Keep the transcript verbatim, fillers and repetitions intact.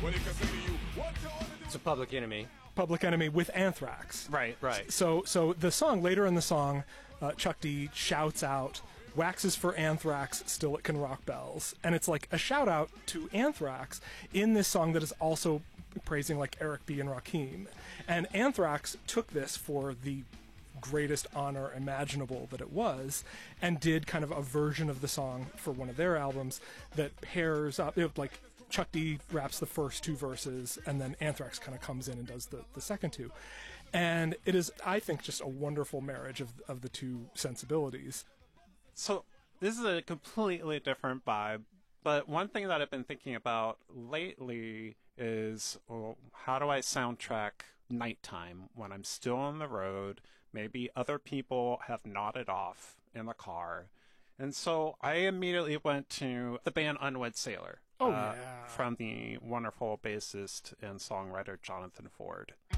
It's a Public Enemy. Public Enemy with Anthrax. Right, right. So, so the song, later in the song, uh, Chuck D shouts out, "Wax is for Anthrax, still it can rock bells." And it's like a shout out to Anthrax in this song that is also praising like Eric B. and Rakim. And Anthrax took this for the greatest honor imaginable that it was, and did kind of a version of the song for one of their albums that pairs up, it, like Chuck D raps the first two verses, and then Anthrax kind of comes in and does the, the second two. And it is, I think, just a wonderful marriage of, of the two sensibilities. So this is a completely different vibe, but one thing that I've been thinking about lately is, well, how do I soundtrack nighttime when I'm still on the road? Maybe other people have nodded off in the car. And so I immediately went to the band Unwed Sailor. Oh, uh, yeah. From the wonderful bassist and songwriter Jonathan Ford.